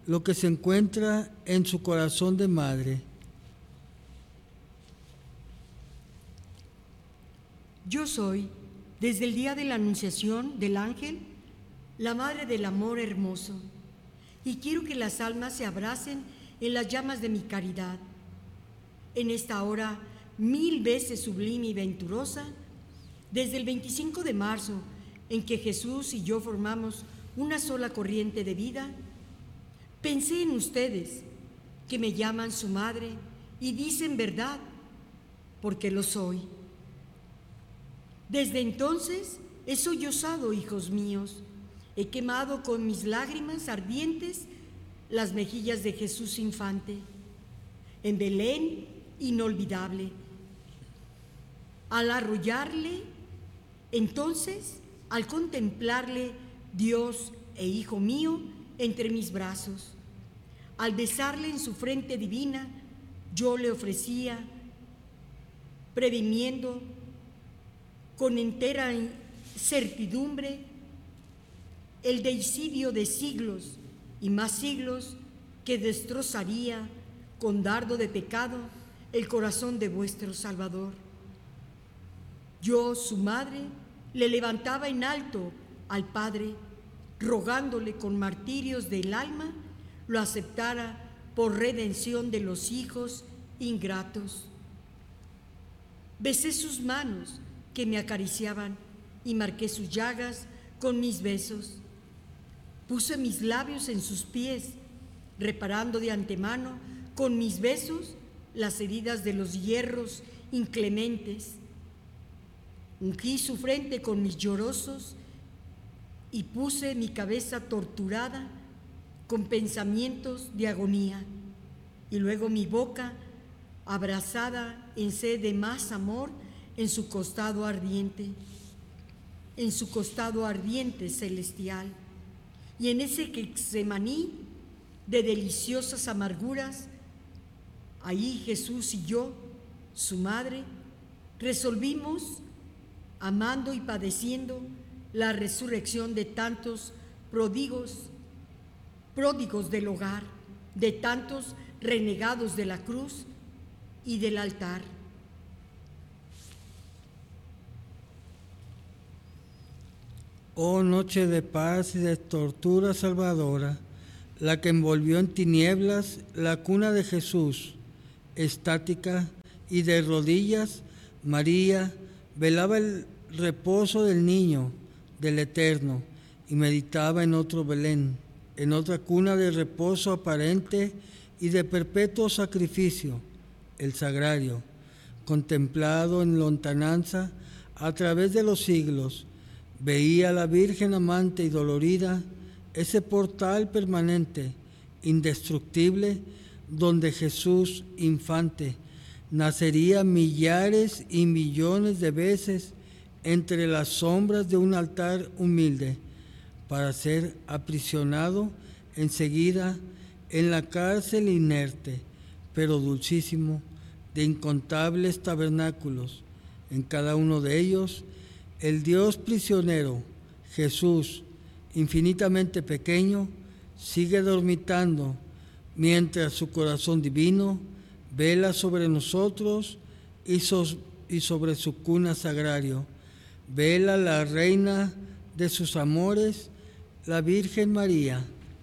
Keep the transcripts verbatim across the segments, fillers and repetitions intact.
lo que se encuentra en su corazón de madre. Yo soy, desde el día de la anunciación del ángel, la madre del amor hermoso, y quiero que las almas se abracen en las llamas de mi caridad. En esta hora mil veces sublime y venturosa, desde el veinticinco de marzo, en que Jesús y yo formamos una sola corriente de vida, pensé en ustedes, que me llaman su madre y dicen verdad, porque lo soy. Desde entonces he sollozado, hijos míos, he quemado con mis lágrimas ardientes las mejillas de Jesús infante, en Belén inolvidable. Al arrullarle, entonces, al contemplarle, Dios e Hijo mío, entre mis brazos, al besarle en su frente divina, yo le ofrecía, previniendo con entera certidumbre el deicidio de siglos y más siglos que destrozaría con dardo de pecado el corazón de vuestro Salvador. Yo, su madre, le levantaba en alto al Padre, rogándole con martirios del alma lo aceptara por redención de los hijos ingratos. Besé sus manos que me acariciaban y marqué sus llagas con mis besos. Puse mis labios en sus pies, reparando de antemano con mis besos las heridas de los hierros inclementes. Ungí su frente con mis llorosos y puse mi cabeza torturada con pensamientos de agonía, y luego mi boca abrazada en sed de más amor en su costado ardiente, en su costado ardiente celestial, y en ese Getsemaní de deliciosas amarguras, ahí Jesús y yo, su madre, resolvimos, amando y padeciendo, la resurrección de tantos pródigos, pródigos del hogar, de tantos renegados de la cruz y del altar. Oh noche de paz y de tortura salvadora, la que envolvió en tinieblas la cuna de Jesús, estática y de rodillas, María velaba el reposo del niño, del Eterno, y meditaba en otro Belén, en otra cuna de reposo aparente y de perpetuo sacrificio, el sagrario, contemplado en lontananza a través de los siglos. Veía a la Virgen amante y dolorida ese portal permanente, indestructible, donde Jesús infante nacería millares y millones de veces entre las sombras de un altar humilde, para ser aprisionado enseguida en la cárcel inerte, pero dulcísimo, de incontables tabernáculos. En cada uno de ellos, el Dios prisionero, Jesús, infinitamente pequeño, sigue dormitando, mientras su corazón divino vela sobre nosotros y, sos, y sobre su cuna sagrario. Vela la reina de sus amores, la Virgen María.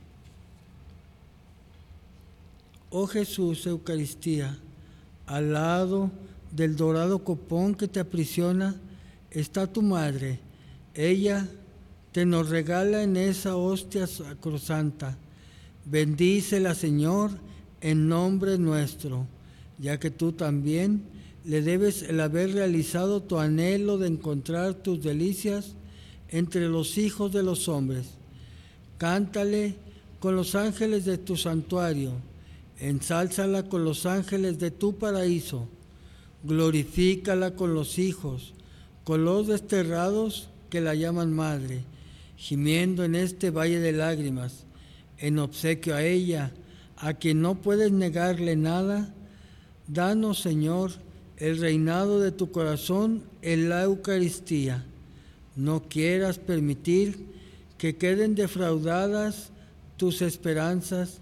Oh Jesús, Eucaristía, al lado del dorado copón que te aprisiona, está tu madre. Ella te nos regala en esa hostia sacrosanta. Bendícela, Señor, en nombre nuestro, ya que tú también le debes el haber realizado tu anhelo de encontrar tus delicias entre los hijos de los hombres. Cántale con los ángeles de tu santuario, ensálzala con los ángeles de tu paraíso, glorifícala con los hijos, con los desterrados que la llaman madre, gimiendo en este valle de lágrimas, en obsequio a ella, a quien no puedes negarle nada. Danos, Señor, el reinado de tu corazón en la Eucaristía. No quieras permitir que queden defraudadas tus esperanzas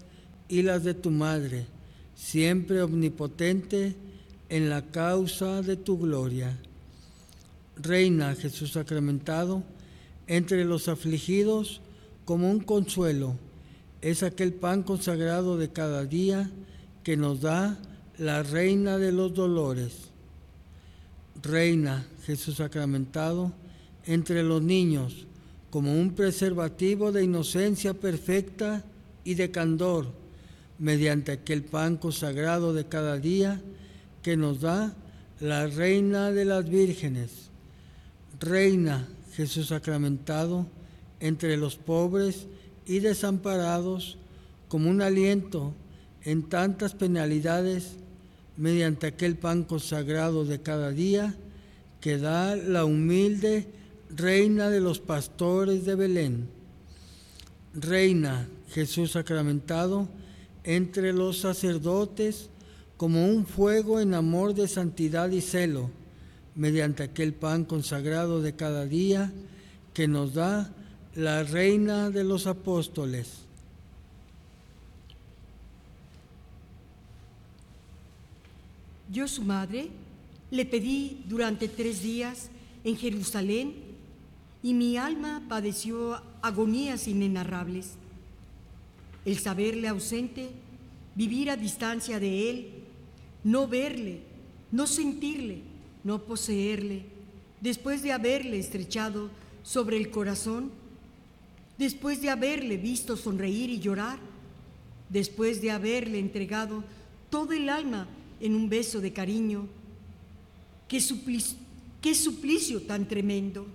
y las de tu madre, siempre omnipotente en la causa de tu gloria. Reina Jesús sacramentado, entre los afligidos como un consuelo, es aquel pan consagrado de cada día que nos da la Reina de los dolores. Reina Jesús sacramentado, entre los niños como un preservativo de inocencia perfecta y de candor, mediante aquel pan consagrado de cada día que nos da la Reina de las vírgenes. Reina Jesús sacramentado, entre los pobres y desamparados, como un aliento en tantas penalidades, mediante aquel pan consagrado de cada día que da la humilde Reina de los pastores de Belén. Reina Jesús sacramentado, entre los sacerdotes, como un fuego en amor de santidad y celo, mediante aquel pan consagrado de cada día que nos da la Reina de los apóstoles. Yo, su madre, le pedí durante tres días en Jerusalén y mi alma padeció agonías inenarrables. El saberle ausente, vivir a distancia de él, no verle, no sentirle, no poseerle, después de haberle estrechado sobre el corazón, después de haberle visto sonreír y llorar, después de haberle entregado todo el alma en un beso de cariño. ¡Qué suplicio, qué suplicio tan tremendo!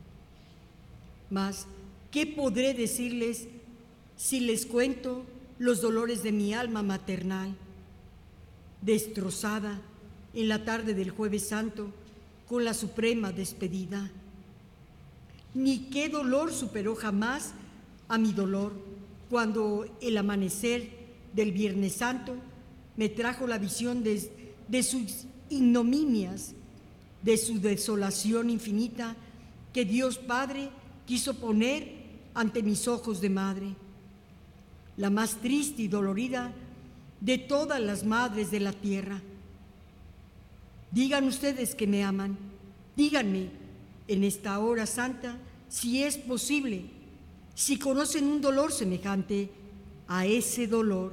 Mas, ¿qué podré decirles si les cuento los dolores de mi alma maternal, destrozada en la tarde del Jueves Santo con la suprema despedida? Ni qué dolor superó jamás a mi dolor cuando el amanecer del Viernes Santo me trajo la visión de, de sus ignominias, de su desolación infinita que Dios Padre quiso poner ante mis ojos de madre, la más triste y dolorida de todas las madres de la tierra. Digan ustedes que me aman, díganme en esta hora santa si es posible, si conocen un dolor semejante a ese dolor.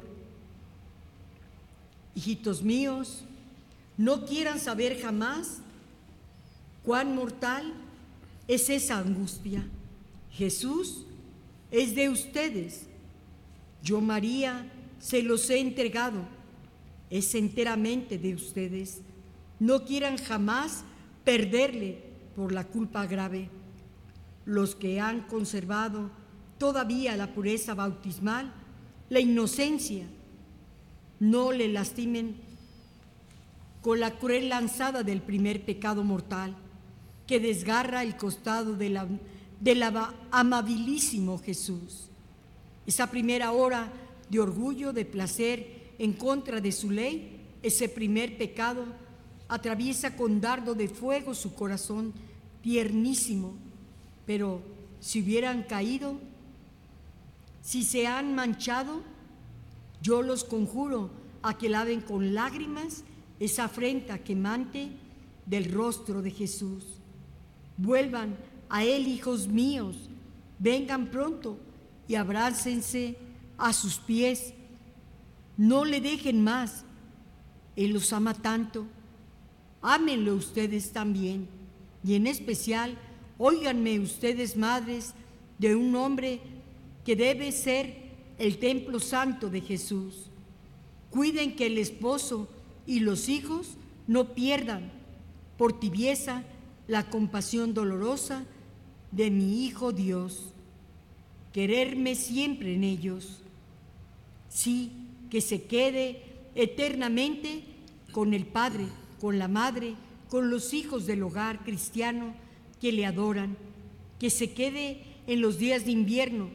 Hijitos míos, no quieran saber jamás cuán mortal es esa angustia. Jesús es de ustedes. Yo, María, se los he entregado. Es enteramente de ustedes. No quieran jamás perderle por la culpa grave. Los que han conservado todavía la pureza bautismal, la inocencia, no le lastimen con la cruel lanzada del primer pecado mortal que desgarra el costado de la, del amabilísimo Jesús. Esa primera hora de orgullo, de placer en contra de su ley, ese primer pecado atraviesa con dardo de fuego su corazón tiernísimo, pero si hubieran caído, si se han manchado, yo los conjuro a que laven con lágrimas esa afrenta quemante del rostro de Jesús. Vuelvan a Él, hijos míos, vengan pronto y abrácense a sus pies. No le dejen más, Él los ama tanto. Ámenlo ustedes también, y en especial, óiganme ustedes, madres de un hombre que debe ser el templo santo de Jesús. Cuiden que el esposo y los hijos no pierdan por tibieza la compasión dolorosa de mi Hijo Dios. Quererme siempre en ellos. Sí, que se quede eternamente con el Padre, con la Madre, con los hijos del hogar cristiano que le adoran, que se quede en los días de invierno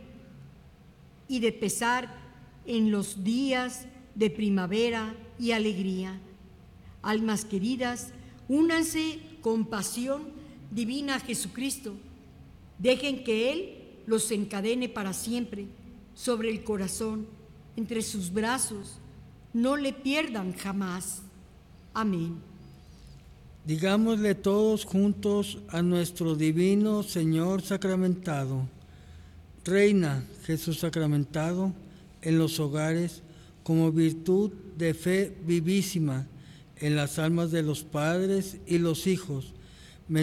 y de pesar en los días de primavera y alegría. Almas queridas, únanse con pasión divina a Jesucristo. Dejen que Él los encadene para siempre sobre el corazón entre sus brazos, no le pierdan jamás. Amén. Digámosle todos juntos a nuestro divino Señor sacramentado: Reina Jesús sacramentado en los hogares, como virtud de fe vivísima en las almas de los padres y los hijos,